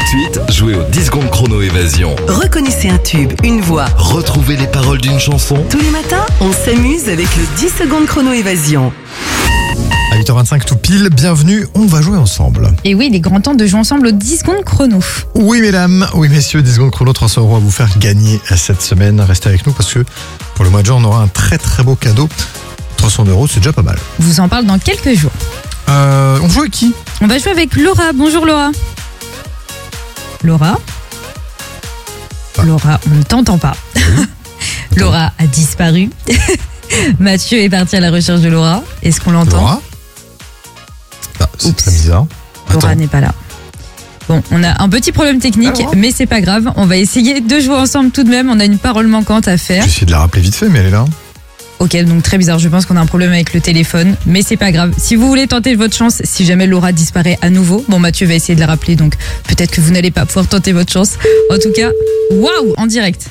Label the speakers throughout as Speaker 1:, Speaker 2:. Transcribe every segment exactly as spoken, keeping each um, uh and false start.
Speaker 1: suite, jouez au dix secondes chrono évasion.
Speaker 2: Reconnaissez un tube, une voix.
Speaker 1: Retrouvez les paroles d'une chanson.
Speaker 2: Tous les matins, on s'amuse avec le dix secondes chrono évasion.
Speaker 3: À huit heures vingt-cinq tout pile, bienvenue, on va jouer ensemble.
Speaker 4: Et oui, il est grand temps de jouer ensemble aux dix secondes chrono.
Speaker 3: Oui mesdames, oui messieurs, dix secondes chrono, trois cents euros à vous faire gagner cette semaine. Restez avec nous parce que pour le mois de juin, on aura un très très beau cadeau. trois cents euros, c'est déjà pas mal.
Speaker 4: Je vous en parle dans quelques jours.
Speaker 3: Euh, on joue avec qui?
Speaker 4: On va jouer avec Laura. Bonjour Laura. Laura
Speaker 3: Ah.
Speaker 4: Laura, on ne t'entend pas. Laura a disparu. Mathieu est parti à la recherche de Laura. Est-ce qu'on l'entend?
Speaker 3: Laura ah, c'est
Speaker 4: Oups.
Speaker 3: très bizarre.
Speaker 4: Laura
Speaker 3: Attends.
Speaker 4: n'est pas là. Bon, on a un petit problème technique,
Speaker 3: Alors
Speaker 4: mais c'est pas grave. On va essayer de jouer ensemble tout de même. On a une parole manquante à
Speaker 3: Je
Speaker 4: faire.
Speaker 3: vais essayer de la rappeler vite fait, mais elle est là.
Speaker 4: Ok, donc très bizarre. Je pense qu'on a un problème avec le téléphone, mais c'est pas grave. Si vous voulez tenter votre chance, si jamais Laura disparaît à nouveau, bon, Mathieu va essayer de la rappeler, donc peut-être que vous n'allez pas pouvoir tenter votre chance. En tout cas, waouh, en direct.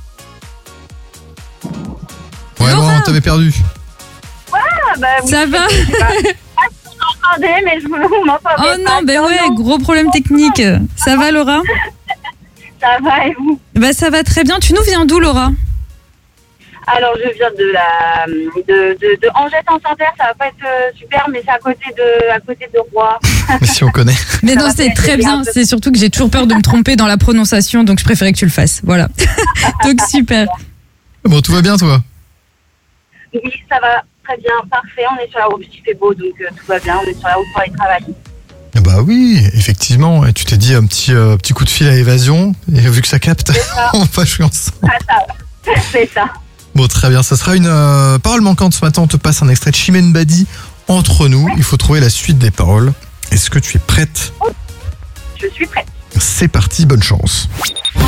Speaker 3: Ouais,
Speaker 4: Laura.
Speaker 3: Laura, on t'avait perdu.
Speaker 5: Ah bah oui,
Speaker 4: Ça va?
Speaker 5: je sais pas. Ah, je m'entendais, mais je vous m'entendais
Speaker 4: Oh
Speaker 5: pas.
Speaker 4: non, ben ouais,
Speaker 5: non,
Speaker 4: gros problème technique. Ça va, Laura?
Speaker 5: ça va et vous?
Speaker 4: Bah ça va très bien. Tu nous viens d'où, Laura?
Speaker 5: Alors, je viens de la de, de, de Angers en Santerre. Ça va pas être euh, super, mais c'est à côté de à côté de Roy.
Speaker 3: Mais si on connaît.
Speaker 4: Mais
Speaker 5: Ça
Speaker 4: non,
Speaker 5: va,
Speaker 4: c'est
Speaker 5: c'est
Speaker 4: très
Speaker 5: bien.
Speaker 4: bien. C'est surtout que j'ai toujours peur de me tromper dans la prononciation, donc je préférais que tu le fasses. Voilà. Donc super.
Speaker 3: Bon, tout va bien toi?
Speaker 5: Oui, ça va très bien, parfait. On est sur la route, il fait beau, donc euh, tout va bien. On est sur la route pour aller travailler.
Speaker 3: Bah oui, effectivement. Et tu t'es dit un petit, euh, petit coup de fil à évasion. Et vu que ça capte,
Speaker 5: ça.
Speaker 3: on va jouer ensemble.
Speaker 5: Ah, ça va. C'est ça.
Speaker 3: Bon, très bien. Ça sera une euh, parole manquante ce matin. On te passe un extrait de Chimène Badi entre nous. Il faut trouver la suite des paroles. Est-ce que tu es prête?
Speaker 5: Je suis prête.
Speaker 3: C'est parti, bonne chance.